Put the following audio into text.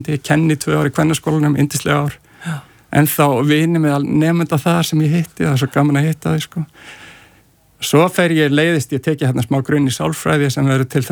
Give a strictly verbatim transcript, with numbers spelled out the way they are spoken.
ég kenni tvö ár í kvennaskólanum, yndislega ár Já. En þá vini með nemenda þar sem ég hitti, það er svo gaman að hitta þau sko. Svo fer ég leiðist, ég teki hérna smá grunn í sálfræði sem verður til